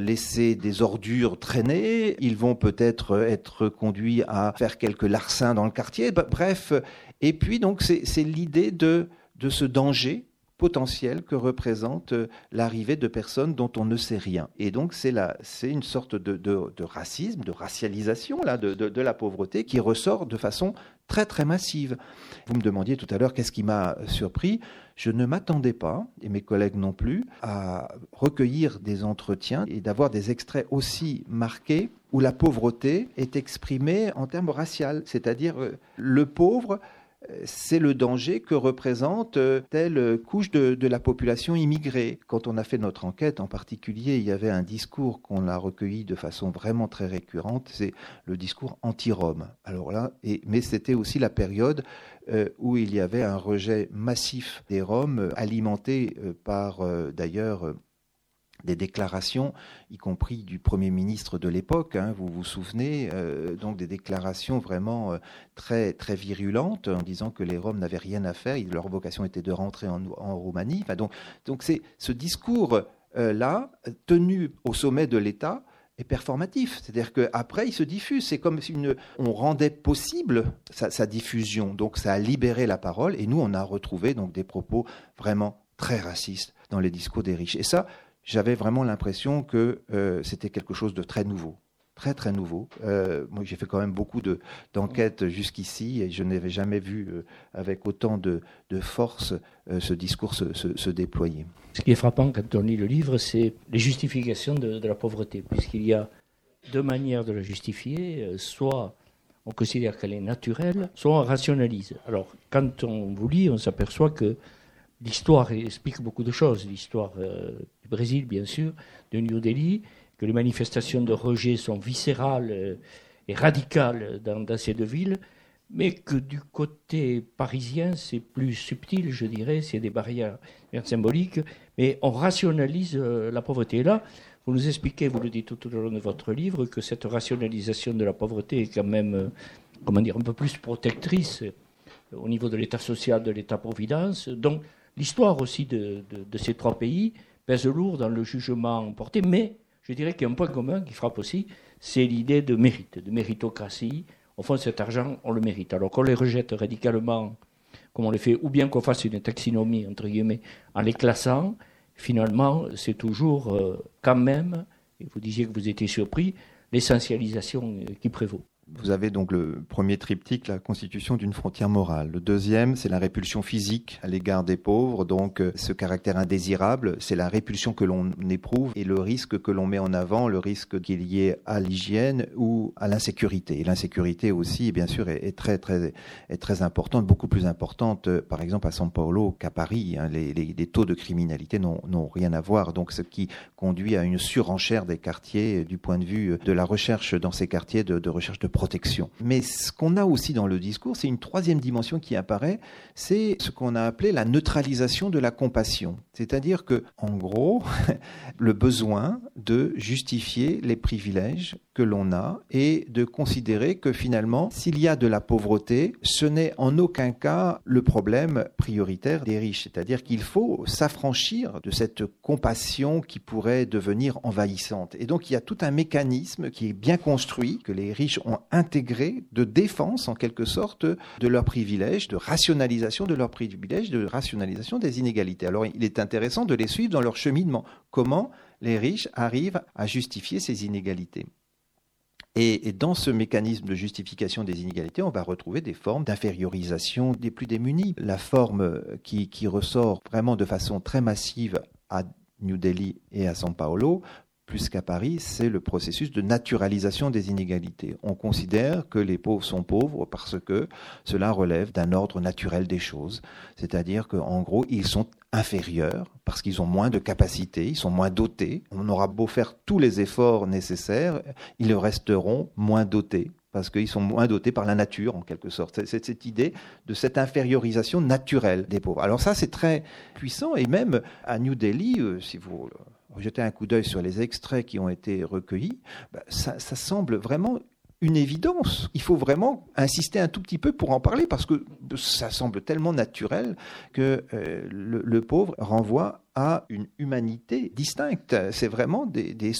laisser des ordures traîner, ils vont peut-être être conduits à faire quelques larcins dans le quartier. Bref, et puis donc c'est l'idée de ce danger potentiel que représente l'arrivée de personnes dont on ne sait rien. Et donc c'est une sorte de racisme, de racialisation là, de la pauvreté qui ressort de façon très très massive. Vous me demandiez tout à l'heure qu'est-ce qui m'a surpris. Je ne m'attendais pas, et mes collègues non plus, à recueillir des entretiens et d'avoir des extraits aussi marqués où la pauvreté est exprimée en termes raciaux, c'est-à-dire le pauvre, c'est le danger que représente telle couche de la population immigrée. Quand on a fait notre enquête, en particulier, il y avait un discours qu'on a recueilli de façon vraiment très récurrente, c'est le discours anti-Rome. Alors là, mais c'était aussi la période où il y avait un rejet massif des Roms, alimenté par d'ailleurs des déclarations, y compris du Premier ministre de l'époque, vous vous souvenez, donc des déclarations vraiment très, très virulentes, en disant que les Roms n'avaient rien à faire, leur vocation était de rentrer en Roumanie. Enfin, donc c'est ce discours-là, tenu au sommet de l'État, est performatif. C'est-à-dire qu'après, il se diffuse. C'est comme si on rendait possible sa diffusion. Donc ça a libéré la parole, et nous, on a retrouvé donc, des propos vraiment très racistes dans les discours des riches. Et ça, j'avais vraiment l'impression que c'était quelque chose de très nouveau, très très nouveau. Moi, j'ai fait quand même beaucoup d'enquêtes jusqu'ici et je n'avais jamais vu avec autant de force ce discours se déployer. Ce qui est frappant quand on lit le livre, c'est les justifications de la pauvreté, puisqu'il y a deux manières de la justifier. Soit on considère qu'elle est naturelle, soit on rationalise. Alors, quand on vous lit, on s'aperçoit que l'histoire explique beaucoup de choses. L'histoire du Brésil, bien sûr, de New Delhi, que les manifestations de rejet sont viscérales et radicales dans ces deux villes, mais que du côté parisien, c'est plus subtil, je dirais, c'est des barrières symboliques, mais on rationalise la pauvreté. Et là, vous nous expliquez, vous le dites tout au long de votre livre, que cette rationalisation de la pauvreté est quand même, un peu plus protectrice au niveau de l'état social, de l'état-providence. Donc, l'histoire aussi de ces trois pays pèse lourd dans le jugement porté, mais je dirais qu'il y a un point commun qui frappe aussi, c'est l'idée de mérite, de méritocratie. Au fond, cet argent, on le mérite. Alors qu'on les rejette radicalement, comme on le fait, ou bien qu'on fasse une taxinomie, entre guillemets, en les classant, finalement, c'est toujours quand même, et vous disiez que vous étiez surpris, l'essentialisation qui prévaut. Vous avez donc le premier triptyque, la constitution d'une frontière morale. Le deuxième, c'est la répulsion physique à l'égard des pauvres. Donc, ce caractère indésirable, c'est la répulsion que l'on éprouve et le risque que l'on met en avant, le risque qui est lié à l'hygiène ou à l'insécurité. Et l'insécurité aussi, bien sûr, est très importante, beaucoup plus importante, par exemple, à São Paulo qu'à Paris. Les taux de criminalité n'ont rien à voir. Donc, ce qui conduit à une surenchère des quartiers du point de vue de la recherche dans ces quartiers, de recherche de protection. Mais ce qu'on a aussi dans le discours, c'est une troisième dimension qui apparaît, c'est ce qu'on a appelé la neutralisation de la compassion. C'est-à-dire que, en gros, le besoin de justifier les privilèges que l'on a et de considérer que finalement, s'il y a de la pauvreté, ce n'est en aucun cas le problème prioritaire des riches. C'est-à-dire qu'il faut s'affranchir de cette compassion qui pourrait devenir envahissante. Et donc, il y a tout un mécanisme qui est bien construit, que les riches ont intégré, de défense en quelque sorte de leurs privilèges, de rationalisation de leurs privilèges, de rationalisation des inégalités. Alors, il est intéressant de les suivre dans leur cheminement. Comment les riches arrivent à justifier ces inégalités ? Et dans ce mécanisme de justification des inégalités, on va retrouver des formes d'infériorisation des plus démunis. La forme qui ressort vraiment de façon très massive à New Delhi et à São Paulo, plus qu'à Paris, c'est le processus de naturalisation des inégalités. On considère que les pauvres sont pauvres parce que cela relève d'un ordre naturel des choses. C'est-à-dire qu'en gros, ils sont inférieurs parce qu'ils ont moins de capacités, ils sont moins dotés. On aura beau faire tous les efforts nécessaires, ils resteront moins dotés parce qu'ils sont moins dotés par la nature, en quelque sorte. C'est cette idée de cette infériorisation naturelle des pauvres. Alors ça, c'est très puissant, et même à New Delhi, si vous jetez un coup d'œil sur les extraits qui ont été recueillis, ça semble vraiment une évidence. Il faut vraiment insister un tout petit peu pour en parler, parce que ça semble tellement naturel que le pauvre renvoie à une humanité distincte. C'est vraiment des